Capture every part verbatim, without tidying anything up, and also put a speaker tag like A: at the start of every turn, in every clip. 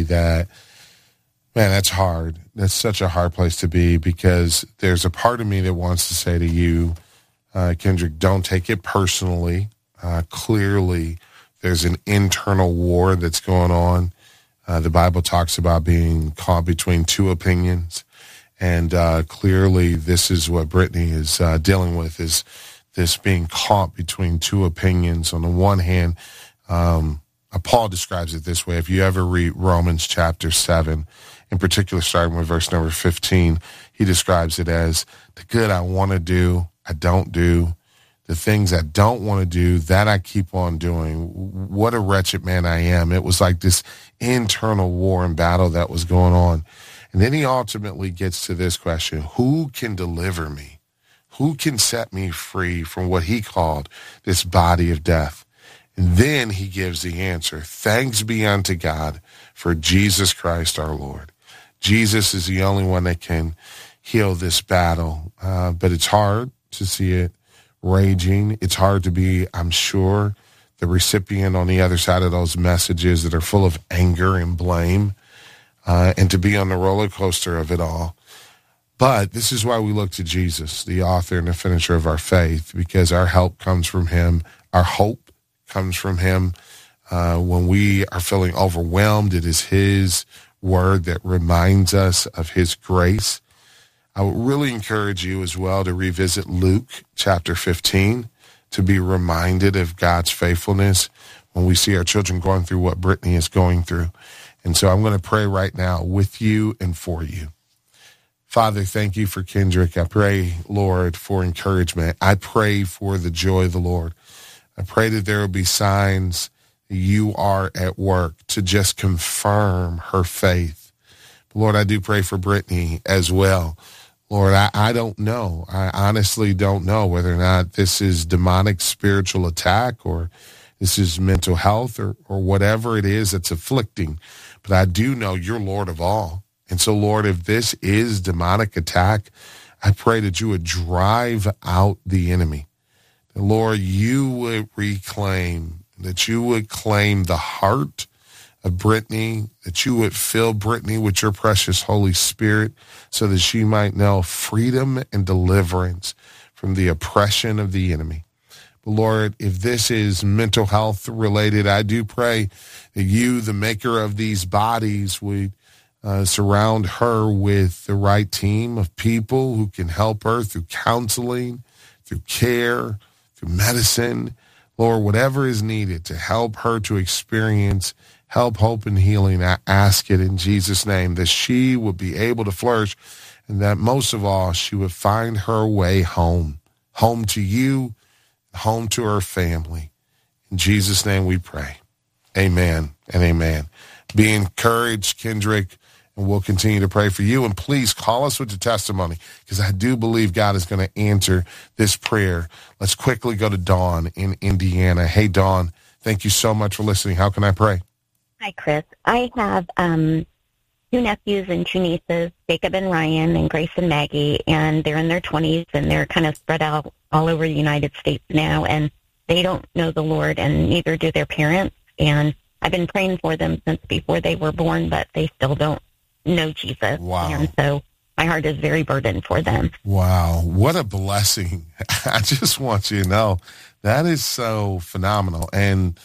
A: that, man, that's hard. That's such a hard place to be, because there's a part of me that wants to say to you, uh, Kendrick, don't take it personally. Uh, clearly, there's an internal war that's going on. Uh, the Bible talks about being caught between two opinions. And uh, clearly, this is what Brittany is uh, dealing with, is this being caught between two opinions. On the one hand, um, uh, Paul describes it this way. If you ever read Romans chapter seven, in particular, starting with verse number fifteen, he describes it as the good I want to do, I don't do. The things I don't want to do, that I keep on doing. What a wretched man I am. It was like this internal war and battle that was going on. And then he ultimately gets to this question: who can deliver me? Who can set me free from what he called this body of death? And then he gives the answer: thanks be unto God for Jesus Christ our Lord. Jesus is the only one that can heal this battle. Uh, but it's hard to see it raging. It's hard to be, I'm sure, the recipient on the other side of those messages that are full of anger and blame. Uh, and to be on the roller coaster of it all. But this is why we look to Jesus, the author and the finisher of our faith, because our help comes from him. Our hope comes from him. Uh, when we are feeling overwhelmed, it is his word that reminds us of his grace. I would really encourage you as well to revisit Luke chapter fifteen, to be reminded of God's faithfulness when we see our children going through what Brittany is going through. And so I'm going to pray right now with you and for you. Father, thank you for Kendrick. I pray, Lord, for encouragement. I pray for the joy of the Lord. I pray that there will be signs that you are at work to just confirm her faith. But Lord, I do pray for Brittany as well. Lord, I, I don't know. I honestly don't know whether or not this is demonic spiritual attack, or this is mental health, or, or whatever it is that's afflicting. But I do know you're Lord of all. And so, Lord, if this is demonic attack, I pray that you would drive out the enemy. That, Lord, you would reclaim, that you would claim the heart of Brittany, that you would fill Brittany with your precious Holy Spirit so that she might know freedom and deliverance from the oppression of the enemy. But Lord, if this is mental health related, I do pray that you, the maker of these bodies, would uh, surround her with the right team of people who can help her through counseling, through care, through medicine, Lord, whatever is needed to help her to experience help, hope, and healing. I ask it in Jesus' name, that she would be able to flourish, and that most of all, she would find her way home, home to you, home to her family. In Jesus' name we pray. Amen and amen. Be encouraged, Kendrick, and we'll continue to pray for you. And please call us with your testimony, because I do believe God is going to answer this prayer. Let's quickly go to Dawn in Indiana. Hey, Dawn, thank you so much for listening. How can I pray?
B: Hi, Chris. I have um, two nephews and two nieces, Jacob and Ryan, and Grace and Maggie, and they're in their twenties, and they're kind of spread out all over the United States now, and they don't know the Lord, and neither do their parents. And I've been praying for them since before they were born, but they still don't know Jesus.
A: Wow.
B: And so my heart is very burdened for them.
A: Wow. What a blessing. I just want you to know that is so phenomenal. And,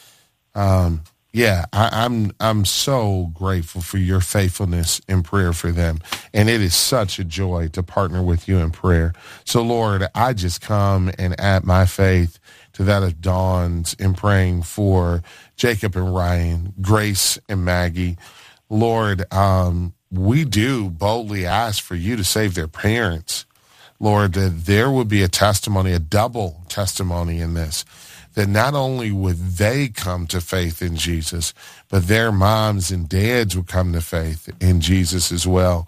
A: um, yeah, I, I'm I'm so grateful for your faithfulness in prayer for them. And it is such a joy to partner with you in prayer. So, Lord, I just come and add my faith to that of Dawn's in praying for Jacob and Ryan, Grace and Maggie. Lord, um, we do boldly ask for you to save their parents. Lord, that there would be a testimony, a double testimony in this, that not only would they come to faith in Jesus, but their moms and dads would come to faith in Jesus as well.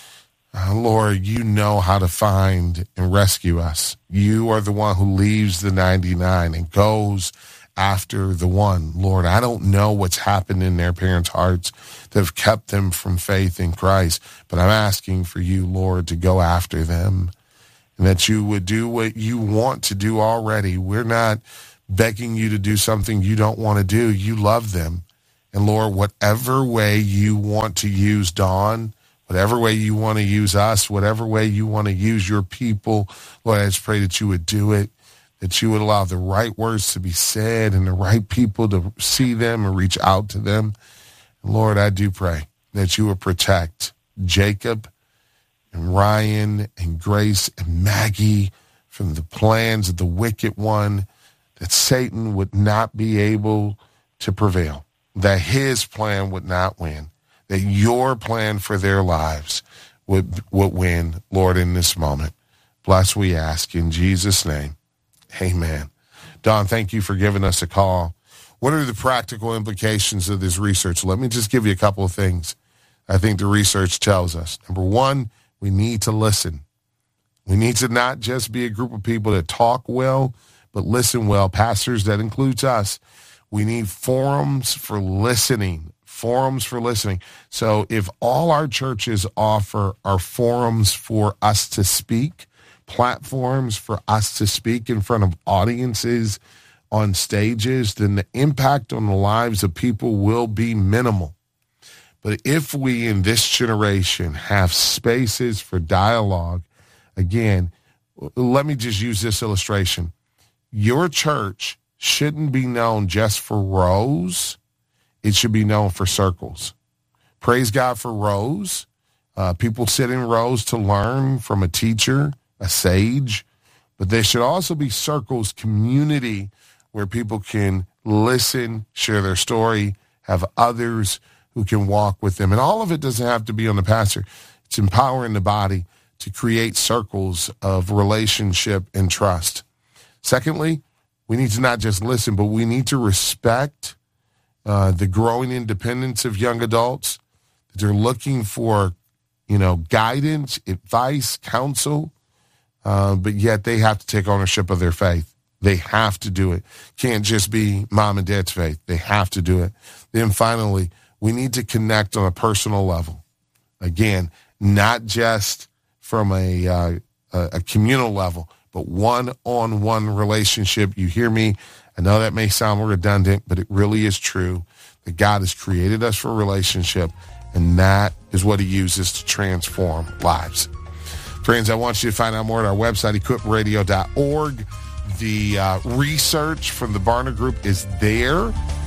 A: Uh, Lord, you know how to find and rescue us. You are the one who leaves the ninety-nine and goes after the one. Lord, I don't know what's happened in their parents' hearts that have kept them from faith in Christ, but I'm asking for you, Lord, to go after them, and that you would do what you want to do already. We're not begging you to do something you don't want to do. You love them, And Lord, whatever way you want to use Dawn, whatever way you want to use us, whatever way you want to use your people, Lord, I just pray that you would do it, that you would allow the right words to be said and the right people to see them and reach out to them. And Lord, I do pray that you would protect Jacob and Ryan and Grace and Maggie from the plans of the wicked one, that Satan would not be able to prevail, that his plan would not win, that your plan for their lives would, would win, Lord, in this moment. Bless, we ask, in Jesus' name. Amen. Don, thank you for giving us a call. What are the practical implications of this research? Let me just give you a couple of things I think the research tells us. Number one, we need to listen. We need to not just be a group of people that talk well, but listen well. Pastors, that includes us. We need forums for listening, forums for listening. So if all our churches offer are forums for us to speak, platforms for us to speak in front of audiences on stages, then the impact on the lives of people will be minimal. But if we in this generation have spaces for dialogue, again, let me just use this illustration. Your church shouldn't be known just for rows. It should be known for circles. Praise God for rows. Uh, people sit in rows to learn from a teacher, a sage. But there should also be circles, community, where people can listen, share their story, have others who can walk with them. And all of it doesn't have to be on the pastor. It's empowering the body to create circles of relationship and trust. Secondly, we need to not just listen, but we need to respect uh, the growing independence of young adults. They're looking for, you know, guidance, advice, counsel, uh, but yet they have to take ownership of their faith. They have to do it. Can't just be mom and dad's faith. They have to do it. Then finally, we need to connect on a personal level. Again, not just from a, uh, a communal level, but one-on-one relationship. You hear me? I know that may sound redundant, but it really is true that God has created us for a relationship, and that is what he uses to transform lives. Friends, I want you to find out more at our website, equip radio dot org. The uh, research from the Barna Group is there.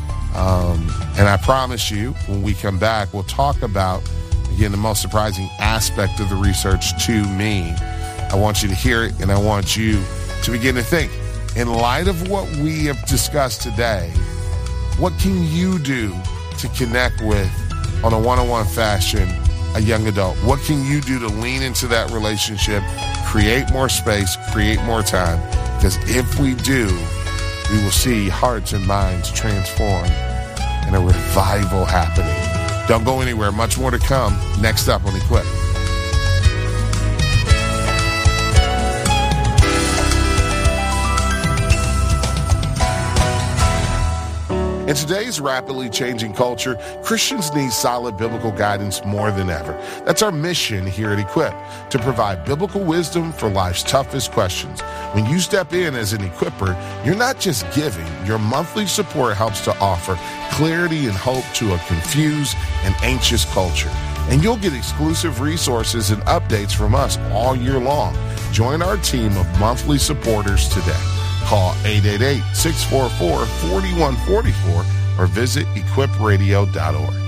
A: Um, and I promise you, when we come back, we'll talk about, again, the most surprising aspect of the research to me. I want you to hear it, and I want you to begin to think, in light of what we have discussed today, what can you do to connect with, on a one-on-one fashion, a young adult? What can you do to lean into that relationship, create more space, create more time? Because if we do, we will see hearts and minds transform and a revival happening. Don't go anywhere. Much more to come next up on Equip. In today's rapidly changing culture, Christians need solid biblical guidance more than ever. That's our mission here at Equip, to provide biblical wisdom for life's toughest questions. When you step in as an equipper, you're not just giving. Your monthly support helps to offer clarity and hope to a confused and anxious culture. And you'll get exclusive resources and updates from us all year long. Join our team of monthly supporters today. Call eight eight eight, six four four, four one four four or visit equip radio dot org.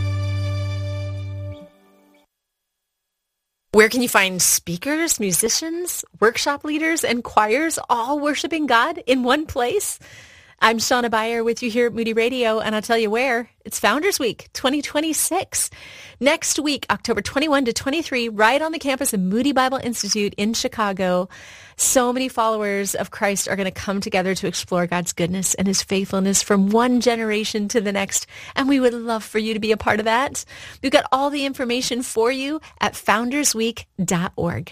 C: Where can you find speakers, musicians, workshop leaders, and choirs all worshiping God in one place? I'm Shauna Beyer with you here at Moody Radio, and I'll tell you where. It's Founders Week twenty twenty-six. Next week, October twenty-first to twenty-third, right on the campus of Moody Bible Institute in Chicago. So many followers of Christ are going to come together to explore God's goodness and his faithfulness from one generation to the next, and we would love for you to be a part of that. We've got all the information for you at founders week dot org.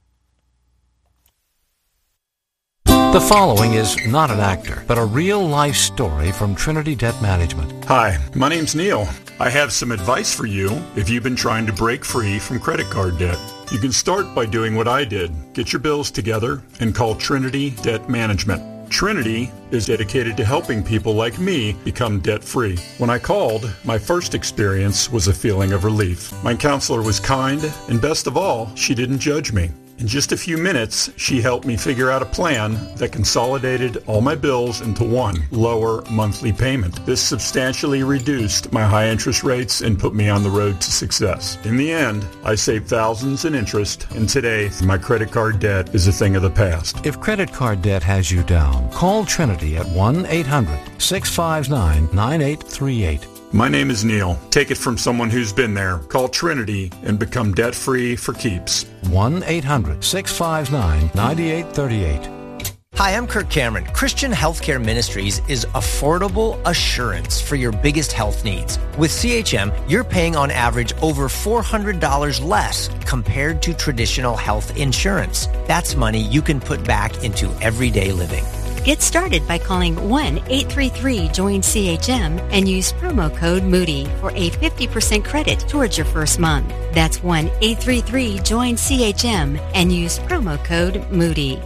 D: The following is not an actor, but a real-life story from Trinity Debt Management.
E: Hi, my name's Neil. I have some advice for you if you've been trying to break free from credit card debt. You can start by doing what I did. Get your bills together and call Trinity Debt Management. Trinity is dedicated to helping people like me become debt-free. When I called, my first experience was a feeling of relief. My counselor was kind, and best of all, she didn't judge me. In just a few minutes, she helped me figure out a plan that consolidated all my bills into one lower monthly payment. This substantially reduced my high interest rates and put me on the road to success. In the end, I saved thousands in interest, and today, my credit card debt is a thing of the past.
D: If credit card debt has you down, call Trinity at one eight hundred six five nine nine eight three eight.
E: My name is Neil. Take it from someone who's been there. Call Trinity and become debt-free for keeps.
D: one eight hundred six five nine nine eight three eight.
F: Hi, I'm Kirk Cameron. Christian Healthcare Ministries is affordable assurance for your biggest health needs. With C H M, you're paying on average over four hundred dollars less compared to traditional health insurance. That's money you can put back into everyday living.
G: Get started by calling one eight three three join C H M and use promo code Moody for a fifty percent credit towards your first month. That's one eight three three join C H M and use promo code Moody.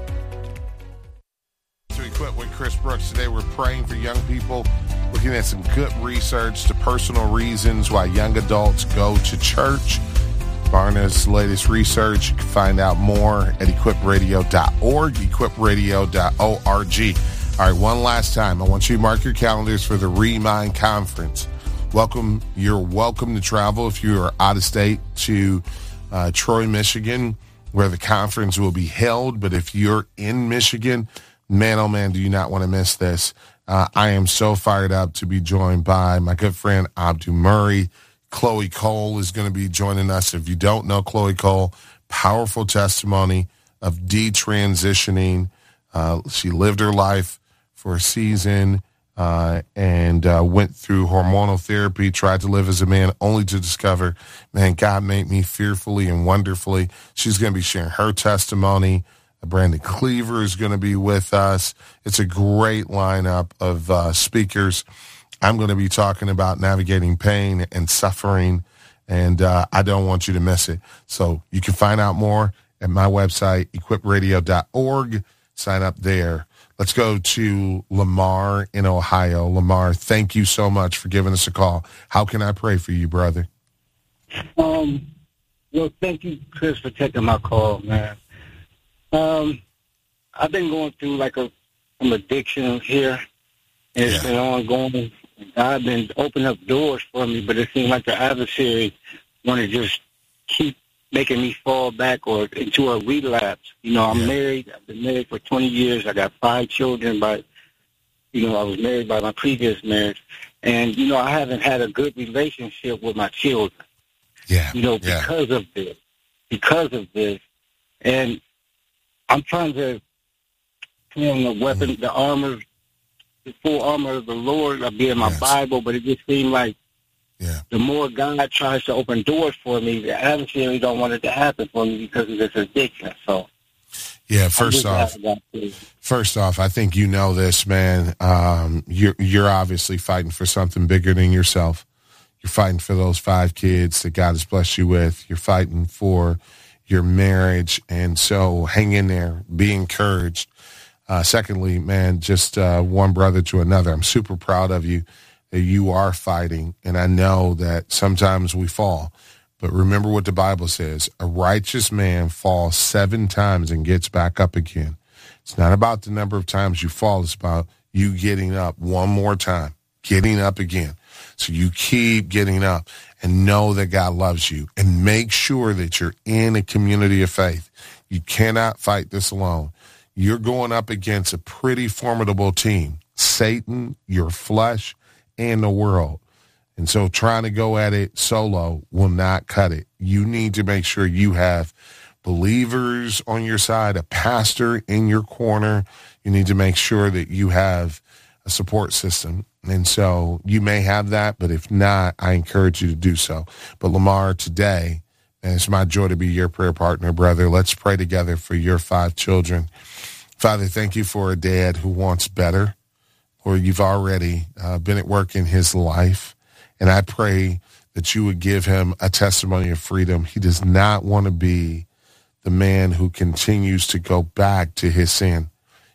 A: To Equip with Chris Brooks. Today we're praying for young people, looking at some good research to personal reasons why young adults go to church. Barna's latest research. You can find out more at equip radio dot org, equip radio dot org. All right, one last time. I want you to mark your calendars for the Remind Conference. Welcome. You're welcome to travel if you are out of state to uh, Troy, Michigan, where the conference will be held. But if you're in Michigan, man, oh man, do you not want to miss this. Uh, I am so fired up to be joined by my good friend Abdu Murray. Chloe Cole is going to be joining us. If you don't know Chloe Cole, powerful testimony of detransitioning. Uh, she lived her life for a season uh, and uh, went through hormonal therapy, tried to live as a man, only to discover, man, God made me fearfully and wonderfully. She's going to be sharing her testimony. Brandon Cleaver is going to be with us. It's a great lineup of uh, speakers. I'm going to be talking about navigating pain and suffering, and uh, I don't want you to miss it. So you can find out more at my website, equip radio dot org. Sign up there. Let's go to Lamar in Ohio. Lamar, thank you so much for giving us a call. How can I pray for you, brother?
H: Um, well, thank you, Chris, for taking my call, man. Um, I've been going through like a some addiction here, and it's yeah. been ongoing. I've been opening up doors for me, but it seems like the adversary want to just keep making me fall back or into a relapse. You know, I'm yeah. married. I've been married for twenty years. I got five children, but, you know, I was married by my previous marriage. And, you know, I haven't had a good relationship with my children.
A: Yeah.
H: You know,
A: yeah.
H: because of this. Because of this. And I'm trying to put on the weapon, mm-hmm. the armor, the full armor of the Lord. I be in my yes. Bible, but it just seemed like yeah. the more God tries to open doors for me, the adversary don't want it to happen for me because of this addiction. So,
A: yeah. First off, first off, I think you know this, man. Um, you're you're obviously fighting for something bigger than yourself. You're fighting for those five kids that God has blessed you with. You're fighting for your marriage, and so hang in there. Be encouraged. Uh, secondly, man, just uh, one brother to another, I'm super proud of you that you are fighting, and I know that sometimes we fall. But remember what the Bible says. A righteous man falls seven times and gets back up again. It's not about the number of times you fall. It's about you getting up one more time, getting up again. So you keep getting up and know that God loves you, and make sure that you're in a community of faith. You cannot fight this alone. You're going up against a pretty formidable team, Satan, your flesh, and the world. And so trying to go at it solo will not cut it. You need to make sure you have believers on your side, a pastor in your corner. You need to make sure that you have a support system. And so you may have that, but if not, I encourage you to do so. But Lamar, today, and it's my joy to be your prayer partner, brother. Let's pray together for your five children. Father, thank you for a dad who wants better, or you've already uh, been at work in his life. And I pray that you would give him a testimony of freedom. He does not want to be the man who continues to go back to his sin.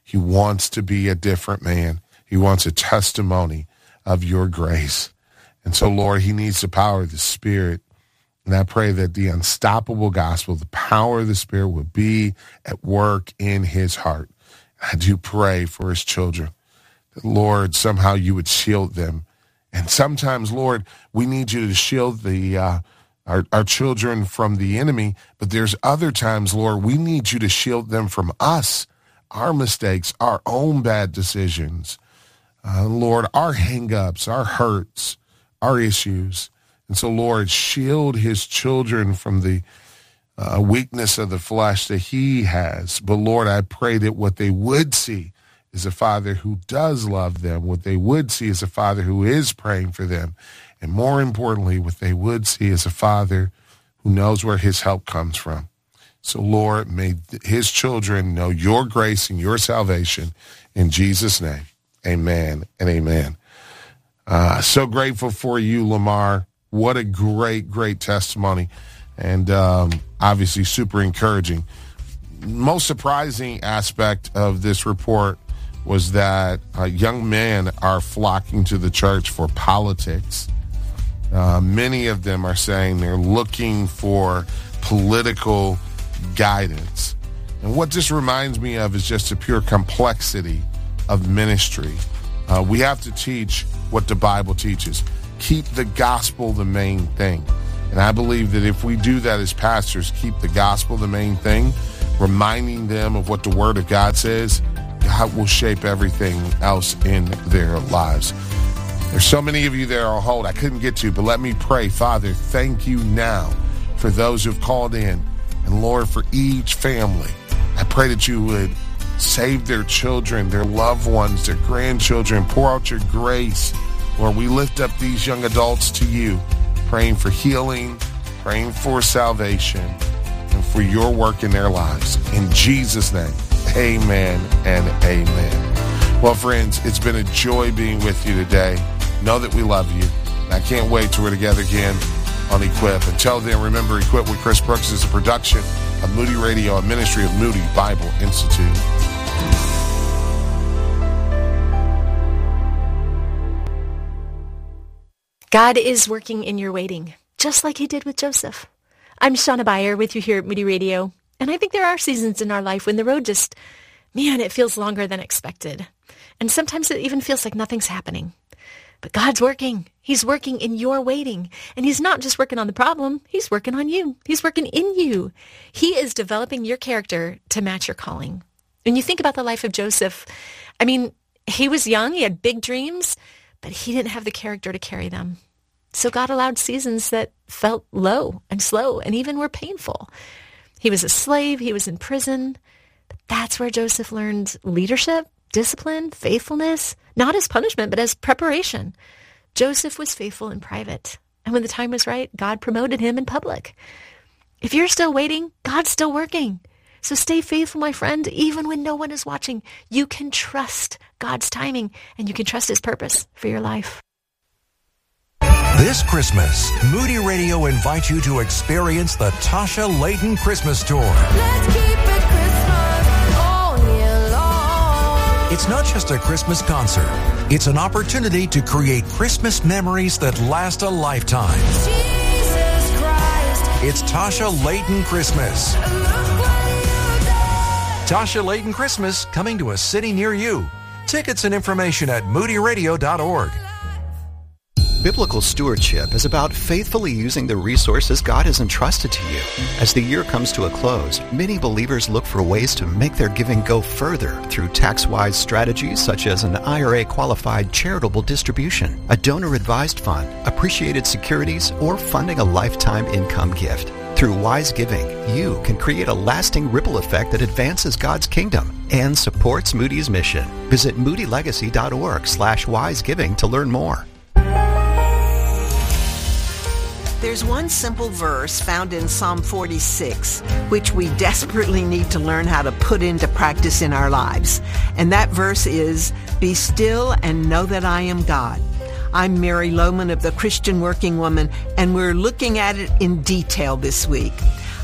A: He wants to be a different man. He wants a testimony of your grace. And so, Lord, he needs the power of the Spirit. And I pray that the unstoppable gospel, the power of the Spirit will be at work in his heart. I do pray for his children that, Lord, somehow you would shield them. And sometimes, Lord, we need you to shield the uh, our, our children from the enemy. But there's other times, Lord, we need you to shield them from us, our mistakes, our own bad decisions. Uh, Lord, our hang-ups, our hurts, our issues. And so, Lord, shield his children from the uh, weakness of the flesh that he has. But, Lord, I pray that what they would see is a father who does love them. What they would see is a father who is praying for them. And more importantly, what they would see is a father who knows where his help comes from. So, Lord, may his children know your grace and your salvation in Jesus' name. Amen and amen. Uh, so grateful for you, Lamar. What a great, great testimony. And um, obviously super encouraging. Most surprising aspect of this report was that uh, young men are flocking to the church for politics. Uh, many of them are saying they're looking for political guidance. And what this reminds me of is just the pure complexity of ministry. Uh, we have to teach what the Bible teaches. Keep the gospel the main thing. And I believe that if we do that as pastors, keep the gospel the main thing, reminding them of what the Word of God says, God will shape everything else in their lives. There's so many of you there on hold I couldn't get to, but let me pray. Father, thank you now for those who've called in. And Lord, for each family, I pray that you would save their children, their loved ones, their grandchildren. Pour out your grace. Lord, we lift up these young adults to you, praying for healing, praying for salvation, and for your work in their lives. In Jesus' name, amen and amen. Well, friends, it's been a joy being with you today. Know that we love you. And I can't wait till we're together again on Equip. Until then, remember, Equip with Chris Brooks is a production of Moody Radio, a ministry of Moody Bible Institute.
C: God is working in your waiting, just like he did with Joseph. I'm Shauna Beyer with you here at Moody Radio, and I think there are seasons in our life when the road just, man, it feels longer than expected. And sometimes it even feels like nothing's happening. But God's working. He's working in your waiting. And he's not just working on the problem. He's working on you. He's working in you. He is developing your character to match your calling. When you think about the life of Joseph, I mean, he was young. He had big dreams, but he didn't have the character to carry them. So God allowed seasons that felt low and slow and even were painful. He was a slave. He was in prison. But that's where Joseph learned leadership, discipline, faithfulness, not as punishment, but as preparation. Joseph was faithful in private. And when the time was right, God promoted him in public. If you're still waiting, God's still working. So stay faithful, my friend, even when no one is watching. You can trust God's timing, and you can trust his purpose for your life.
I: This Christmas, Moody Radio invites you to experience the Tasha Layton Christmas Tour.
J: Let's keep it Christmas all year long.
I: It's not just a Christmas concert. It's an opportunity to create Christmas memories that last a lifetime.
J: Jesus Christ.
I: It's Tasha Layton Christmas.
J: Look what you done.
I: Tasha Layton Christmas, coming to a city near you. Tickets and information at moody radio dot org.
K: Biblical stewardship is about faithfully using the resources God has entrusted to you. As the year comes to a close, many believers look for ways to make their giving go further through tax-wise strategies such as an I R A-qualified charitable distribution, a donor-advised fund, appreciated securities, or funding a lifetime income gift. Through wise giving, you can create a lasting ripple effect that advances God's kingdom and supports Moody's mission. Visit moody legacy dot org slash wise giving to learn more.
L: There's one simple verse found in Psalm forty-six, which we desperately need to learn how to put into practice in our lives. And that verse is, "Be still and know that I am God." I'm Mary Lohman of the Christian Working Woman, and we're looking at it in detail this week.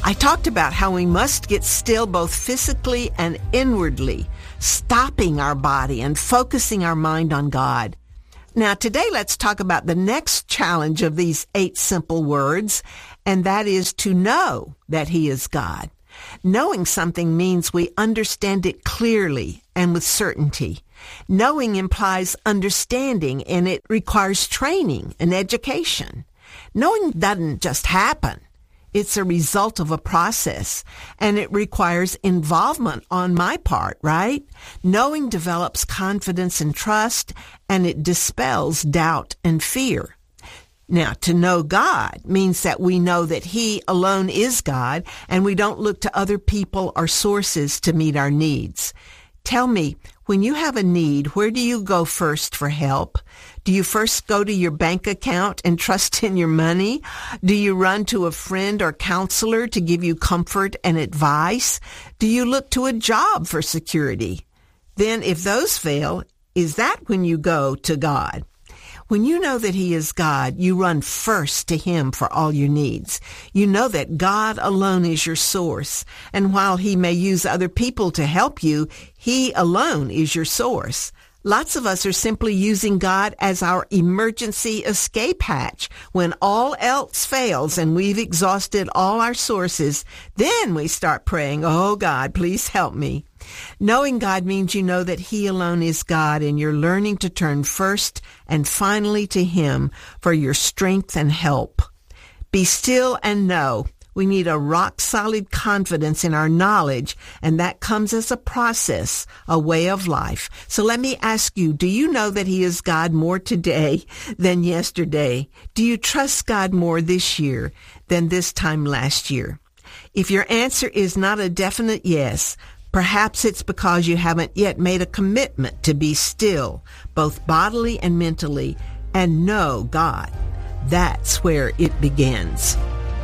L: I talked about how we must get still both physically and inwardly, stopping our body and focusing our mind on God. Now, today let's talk about the next challenge of these eight simple words, and that is to know that He is God. Knowing something means we understand it clearly and with certainty. Knowing implies understanding, and it requires training and education. Knowing doesn't just happen. It's a result of a process, and it requires involvement on my part, right? Knowing develops confidence and trust, and it dispels doubt and fear. Now, to know God means that we know that He alone is God, and we don't look to other people or sources to meet our needs. Tell me, when you have a need, where do you go first for help? Do you first go to your bank account and trust in your money? Do you run to a friend or counselor to give you comfort and advice? Do you look to a job for security? Then if those fail, is that when you go to God? When you know that He is God, you run first to Him for all your needs. You know that God alone is your source, and while He may use other people to help you, He alone is your source. Lots of us are simply using God as our emergency escape hatch. When all else fails and we've exhausted all our sources, then we start praying, "Oh God, please help me." Knowing God means you know that He alone is God, and you're learning to turn first and finally to Him for your strength and help. Be still and know. We need a rock-solid confidence in our knowledge, and that comes as a process, a way of life. So let me ask you, do you know that He is God more today than yesterday? Do you trust God more this year than this time last year? If your answer is not a definite yes, perhaps it's because you haven't yet made a commitment to be still, both bodily and mentally, and know God. That's where it begins.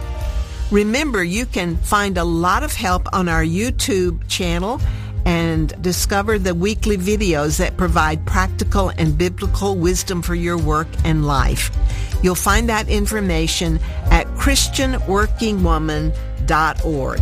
L: Remember, you can find a lot of help on our YouTube channel and discover the weekly videos that provide practical and biblical wisdom for your work and life. You'll find that information at Christian Working Woman dot org.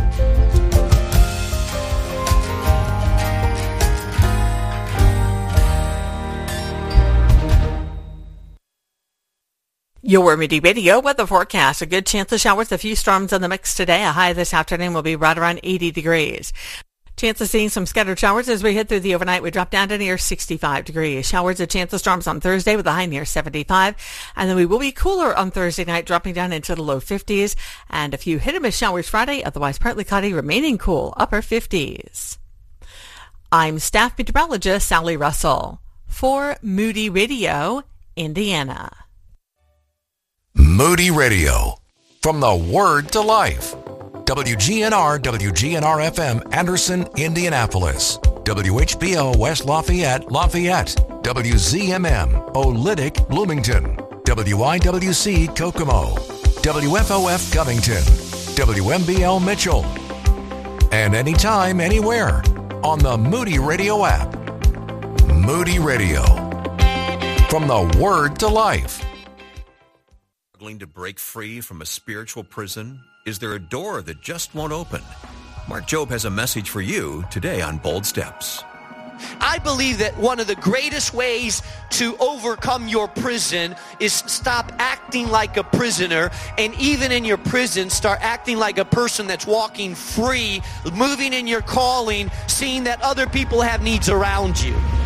M: Your Moody Radio weather forecast. A good chance of showers, a few storms in the mix today. A high this afternoon will be right around eighty degrees. Chance of seeing some scattered showers as we head through the overnight. We drop down to near sixty-five degrees. Showers, a chance of storms on Thursday with a high near seventy-five. And then we will be cooler on Thursday night, dropping down into the low fifties. And a few hit and miss showers Friday, otherwise partly cloudy, remaining cool, upper fifties. I'm staff meteorologist Sally Russell for Moody Radio, Indiana.
I: Moody Radio, from the Word to Life. W G N R, W G N R F M, Anderson, Indianapolis. W H B O, West Lafayette, Lafayette. W Z M M, Olytic, Bloomington. W I W C, Kokomo. W F O F, Covington. W M B L, Mitchell. And anytime, anywhere, on the Moody Radio app. Moody Radio, from the Word to Life.
N: Struggling to break free from a spiritual prison? Is there a door that just won't open? Mark Jobe has a message for you today on Bold Steps.
O: I believe that one of the greatest ways to overcome your prison is stop acting like a prisoner, and even in your prison, start acting like a person that's walking free, moving in your calling, seeing that other people have needs around you.